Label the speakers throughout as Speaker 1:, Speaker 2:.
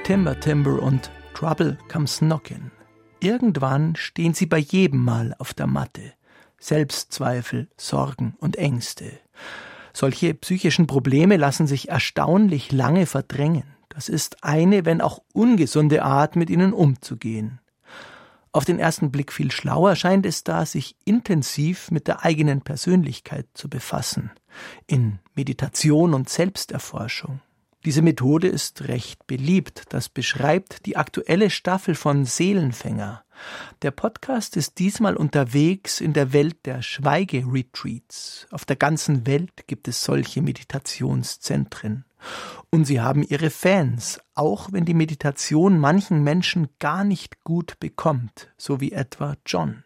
Speaker 1: Timber Timber und Trouble Comes Knockin'. Irgendwann stehen sie bei jedem Mal auf der Matte. Selbstzweifel, Sorgen und Ängste. Solche psychischen Probleme lassen sich erstaunlich lange verdrängen. Das ist eine, wenn auch ungesunde Art, mit ihnen umzugehen. Auf den ersten Blick viel schlauer scheint es da, sich intensiv mit der eigenen Persönlichkeit zu befassen. In Meditation und Selbsterforschung. Diese Methode ist recht beliebt. Das beschreibt die aktuelle Staffel von Seelenfänger. Der Podcast ist diesmal unterwegs in der Welt der Schweigeretreats. Auf der ganzen Welt gibt es solche Meditationszentren. Und sie haben ihre Fans, auch wenn die Meditation manchen Menschen gar nicht gut bekommt, so wie etwa John.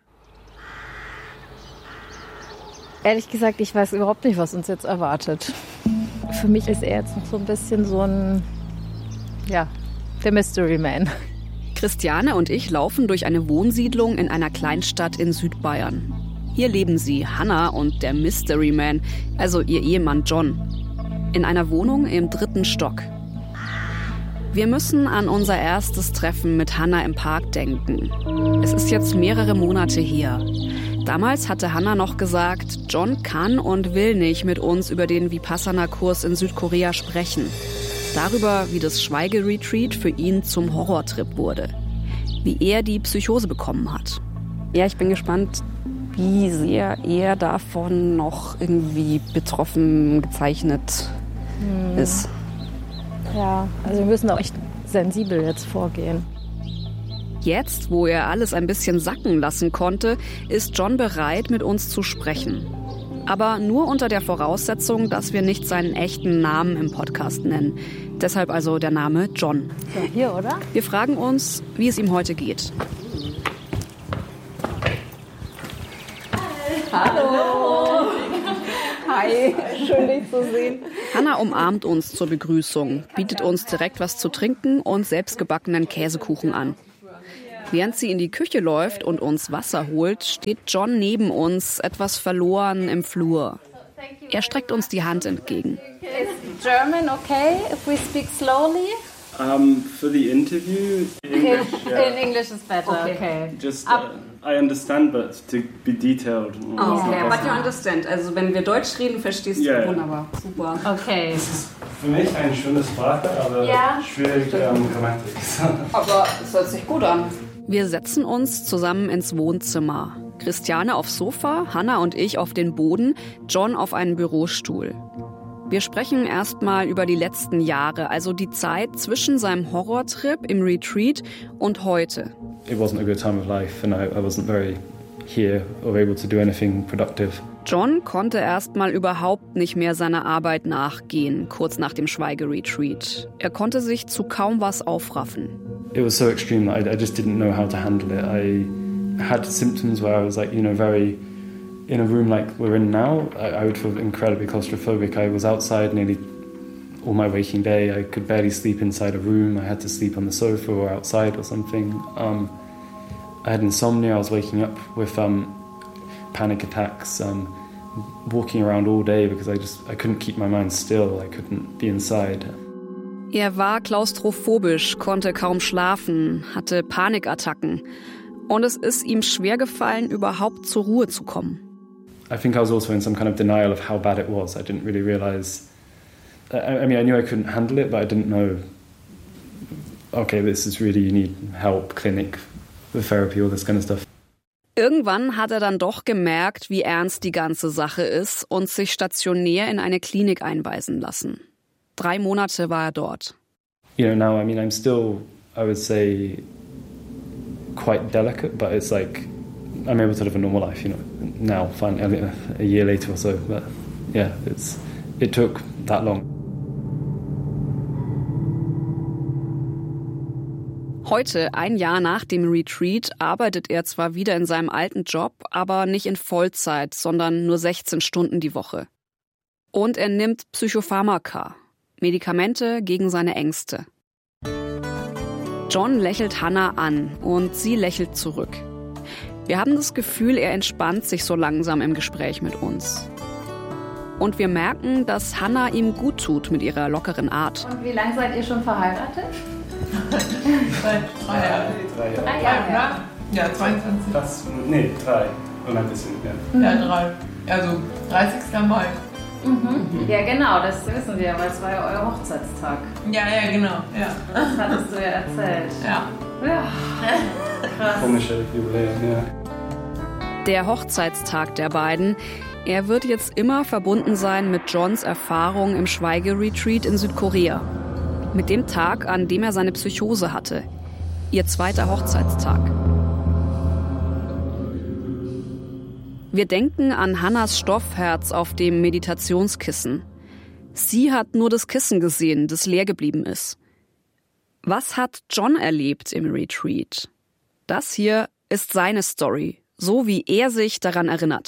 Speaker 2: Ehrlich gesagt, ich weiß überhaupt nicht, was uns jetzt erwartet. Für mich ist er jetzt noch so ein bisschen so ein, der Mystery Man.
Speaker 3: Christiane und ich laufen durch eine Wohnsiedlung in einer Kleinstadt in Südbayern. Hier leben sie, Hannah und der Mystery Man, also ihr Ehemann John, in einer Wohnung im 3. Stock. Wir müssen an unser erstes Treffen mit Hannah im Park denken. Es ist jetzt mehrere Monate her. Damals hatte Hannah noch gesagt, John kann und will nicht mit uns über den Vipassana-Kurs in Südkorea sprechen. Darüber, wie das Schweigeretreat für ihn zum Horrortrip wurde. Wie er die Psychose bekommen hat. Ja, ich bin gespannt, wie sehr er davon noch irgendwie betroffen gezeichnet ist.
Speaker 2: Ja, also wir müssen auch echt sensibel jetzt vorgehen.
Speaker 3: Jetzt, wo er alles ein bisschen sacken lassen konnte, ist John bereit, mit uns zu sprechen. Aber nur unter der Voraussetzung, dass wir nicht seinen echten Namen im Podcast nennen. Deshalb also der Name John.
Speaker 2: So, hier, oder?
Speaker 3: Wir fragen uns, wie es ihm heute geht.
Speaker 2: Hallo! Hi, schön dich zu sehen.
Speaker 3: Hannah umarmt uns zur Begrüßung, bietet uns direkt was zu trinken und selbstgebackenen Käsekuchen an. Während sie in die Küche läuft und uns Wasser holt, steht John neben uns, etwas verloren im Flur. Er streckt uns die Hand entgegen.
Speaker 2: Is German okay if we speak slowly?
Speaker 4: For the interview, English,
Speaker 2: In English is better, okay.
Speaker 4: Just, I understand, but to be detailed.
Speaker 3: Okay, but you understand. Also wenn wir Deutsch reden, verstehst du wunderbar. Super.
Speaker 2: Okay.
Speaker 4: Das ist für mich eine schöne Sprache, aber schwierig Grammatik.
Speaker 3: Aber es hört sich gut an. Wir setzen uns zusammen ins Wohnzimmer. Christiane aufs Sofa, Hannah und ich auf den Boden, John auf einen Bürostuhl. Wir sprechen erstmal über die letzten Jahre, also die Zeit zwischen seinem Horrortrip im Retreat und heute.
Speaker 4: It wasn't a good time of life and I wasn't very here or able to do anything productive.
Speaker 3: John konnte erstmal überhaupt nicht mehr seiner Arbeit nachgehen, kurz nach dem Schweigeretreat. Er konnte sich zu kaum was aufraffen.
Speaker 4: It was so extreme that I just didn't know how to handle it. I had symptoms where I was like, very in a room like we're in now. I would feel incredibly claustrophobic. I was outside nearly all my waking day. I could barely sleep inside a room. I had to sleep on the sofa or outside or something. I had insomnia. I was waking up with panic attacks, walking around all day because I couldn't keep my mind still. I couldn't be inside.
Speaker 3: Er war klaustrophobisch, konnte kaum schlafen, hatte Panikattacken. Und es ist ihm schwer gefallen, überhaupt zur Ruhe zu kommen.
Speaker 4: I think I was also in some kind of denial of how bad it was. I didn't really realize. I knew I couldn't handle it, but I didn't know. Okay, this is really, you need help, clinic, therapy, all this kind of stuff.
Speaker 3: Irgendwann hat er dann doch gemerkt, wie ernst die ganze Sache ist und sich stationär in eine Klinik einweisen lassen. 3 Monate war er dort.
Speaker 4: Now, I'm still, I would say, quite delicate, but it's like I'm able to live a normal life, now, finally, a year later or so. But yeah, it took that long.
Speaker 3: Heute, 1 Jahr nach dem Retreat, arbeitet er zwar wieder in seinem alten Job, aber nicht in Vollzeit, sondern nur 16 Stunden die Woche. Und er nimmt Psychopharmaka, Medikamente gegen seine Ängste. John lächelt Hannah an und sie lächelt zurück. Wir haben das Gefühl, er entspannt sich so langsam im Gespräch mit uns. Und wir merken, dass Hannah ihm gut tut mit ihrer lockeren Art.
Speaker 2: Und wie lange seid ihr schon verheiratet?
Speaker 5: Seit 3 Jahren.
Speaker 2: 3 Jahre,
Speaker 5: oder? Ja, 22.
Speaker 4: 3. Und ein bisschen, ja.
Speaker 5: Ja, 3. Also 30. Mai.
Speaker 2: Ja, genau, das wissen wir, weil es war ja euer Hochzeitstag.
Speaker 5: Ja, genau. Ja.
Speaker 2: Das hattest du ja erzählt.
Speaker 5: Ja.
Speaker 2: Krass.
Speaker 4: Komische Jubiläum, ja.
Speaker 3: Der Hochzeitstag der beiden, er wird jetzt immer verbunden sein mit Johns Erfahrung im Schweigeretreat in Südkorea. Mit dem Tag, an dem er seine Psychose hatte. Ihr zweiter Hochzeitstag. Wir denken an Hannahs Stoffherz auf dem Meditationskissen. Sie hat nur das Kissen gesehen, das leer geblieben ist. Was hat John erlebt im Retreat? Das hier ist seine Story, so wie er sich daran erinnert.